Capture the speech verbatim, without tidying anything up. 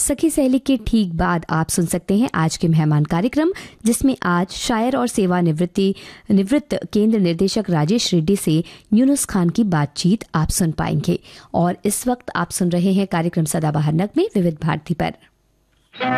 सखी सहेली के ठीक बाद आप सुन सकते हैं आज के मेहमान कार्यक्रम, जिसमें आज शायर और सेवानिवृत्ति निवृत्त केंद्र निर्देशक राजेश रेड्डी से यूनुस खान की बातचीत आप सुन पाएंगे। और इस वक्त आप सुन रहे हैं कार्यक्रम सदाबहार नगमे विविध भारती पर।